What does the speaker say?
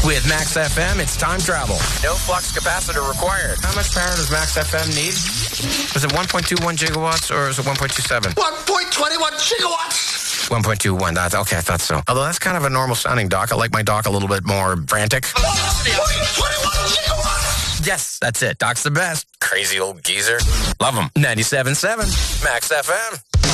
With Max FM, it's time travel. No flux capacitor required. How much power does Max FM need? Is it 1.21 gigawatts or is it 1.27? 1.21 gigawatts! 1.21. That's okay, I thought so. Although that's kind of a normal sounding dock. I like my dock a little bit more frantic. 1.21 gigawatts! Yes, that's it. Doc's the best. Crazy old geezer. Love him. 97.7 Max FM.